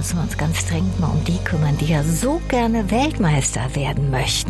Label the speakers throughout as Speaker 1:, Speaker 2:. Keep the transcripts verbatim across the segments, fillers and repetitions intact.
Speaker 1: müssen wir uns ganz dringend mal um die kümmern, die ja so gerne Weltmeister werden möchten.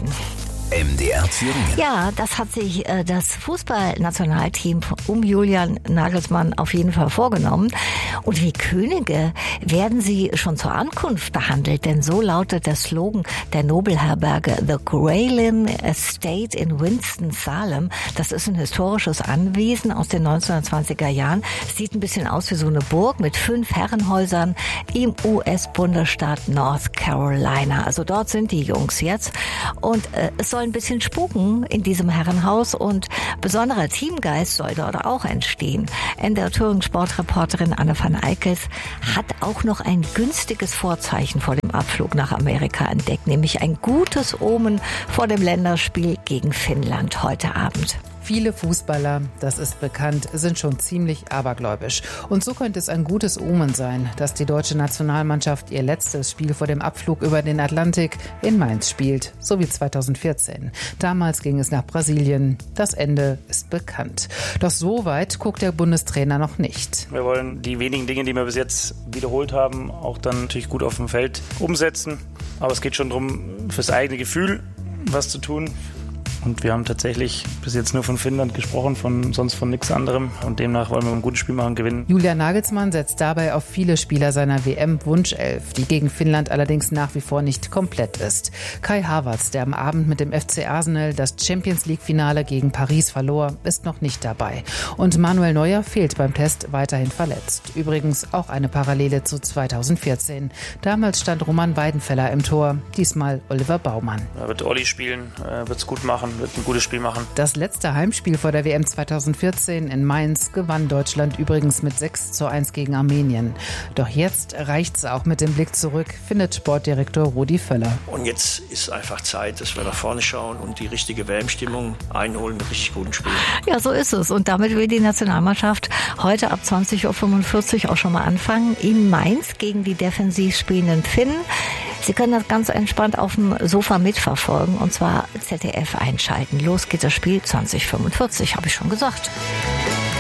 Speaker 2: M D R Thüringen.
Speaker 1: Ja, das hat sich äh, das Fußballnationalteam um Julian Nagelsmann auf jeden Fall vorgenommen. Und wie Könige werden sie schon zur Ankunft behandelt, denn so lautet der Slogan der Nobelherberge The Graylin Estate in Winston-Salem. Das ist ein historisches Anwesen aus den neunzehnhundertzwanziger Jahren. Sieht ein bisschen aus wie so eine Burg mit fünf Herrenhäusern im U S-Bundesstaat North Carolina. Also dort sind die Jungs jetzt. Und äh, es soll ein bisschen spuken in diesem Herrenhaus und besonderer Teamgeist soll dort auch entstehen. M D R Thüringen Sportreporterin Anne van Eikels hat auch noch ein günstiges Vorzeichen vor dem Abflug nach Amerika entdeckt, nämlich ein gutes Omen vor dem Länderspiel gegen Finnland heute Abend.
Speaker 3: Viele Fußballer, das ist bekannt, sind schon ziemlich abergläubisch. Und so könnte es ein gutes Omen sein, dass die deutsche Nationalmannschaft ihr letztes Spiel vor dem Abflug über den Atlantik in Mainz spielt, so wie zweitausendvierzehn. Damals ging es nach Brasilien. Das Ende ist bekannt. Doch so weit guckt der Bundestrainer noch nicht.
Speaker 4: Wir wollen die wenigen Dinge, die wir bis jetzt wiederholt haben, auch dann natürlich gut auf dem Feld umsetzen. Aber es geht schon darum, fürs eigene Gefühl was zu tun. Und wir haben tatsächlich bis jetzt nur von Finnland gesprochen, von sonst von nichts anderem. Und demnach wollen wir ein gutes Spiel machen und gewinnen.
Speaker 3: Julian Nagelsmann setzt dabei auf viele Spieler seiner W M-Wunschelf, die gegen Finnland allerdings nach wie vor nicht komplett ist. Kai Havertz, der am Abend mit dem F C Arsenal das Champions-League-Finale gegen Paris verlor, ist noch nicht dabei. Und Manuel Neuer fehlt beim Test weiterhin verletzt. Übrigens auch eine Parallele zu zweitausendvierzehn. Damals stand Roman Weidenfeller im Tor, diesmal Oliver Baumann.
Speaker 4: Da wird Olli spielen, wird es gut machen. Wird ein gutes Spiel machen.
Speaker 3: Das letzte Heimspiel vor der W M zweitausendvierzehn in Mainz gewann Deutschland übrigens mit sechs zu eins gegen Armenien. Doch jetzt reicht's auch mit dem Blick zurück, findet Sportdirektor Rudi Völler.
Speaker 5: Und jetzt ist einfach Zeit, dass wir nach vorne schauen und die richtige W M-Stimmung einholen mit richtig guten Spielen.
Speaker 1: Ja, so ist es. Und damit will die Nationalmannschaft heute ab zwanzig Uhr fünfundvierzig auch schon mal anfangen in Mainz gegen die defensiv spielenden Finnen. Sie können das ganz entspannt auf dem Sofa mitverfolgen und zwar Z D F einschalten. Los geht das Spiel zwanzig Uhr fünfundvierzig, habe ich schon gesagt.